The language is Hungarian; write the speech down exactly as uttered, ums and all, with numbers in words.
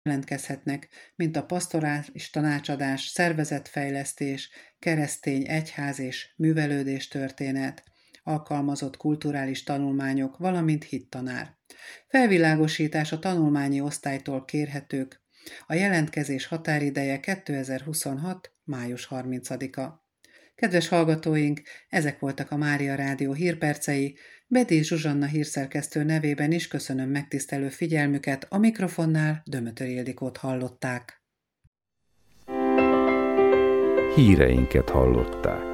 jelentkezhetnek, mint a pastorális tanácsadás, szervezetfejlesztés, keresztény egyház és művelődés történet, alkalmazott kulturális tanulmányok, valamint hittanár. Felvilágosítás a tanulmányi osztálytól kérhetők. A jelentkezés határideje kétezer-huszonhat. május harmincadika. Kedves hallgatóink, ezek voltak a Mária Rádió hírpercei. Bedély Zsuzsanna hírszerkesztő nevében is köszönöm megtisztelő figyelmüket, a mikrofonnál Dömötör Ildikót hallották. Híreinket hallották.